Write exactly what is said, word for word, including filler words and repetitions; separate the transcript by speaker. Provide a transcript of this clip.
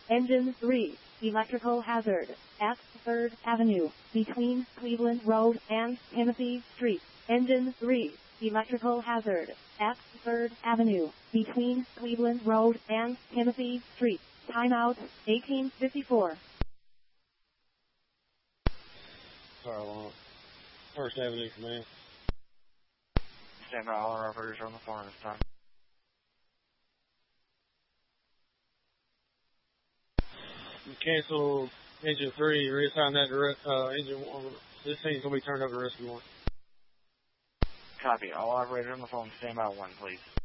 Speaker 1: Engine three, electrical hazard, at third Avenue, between Cleveland Road and Timothy Street. Engine three, electrical hazard, at third Avenue, between Cleveland Road and Timothy Street. Timeout, eighteen fifty-four.
Speaker 2: Sorry, Lawrence. First Avenue Command.
Speaker 3: Stand by, all our operators are on the phone this time.
Speaker 2: Cancel engine three, reassign that to uh, engine one. This thing's going to be turned over to rescue one.
Speaker 3: Copy. All operators on the phone, stand by one, please.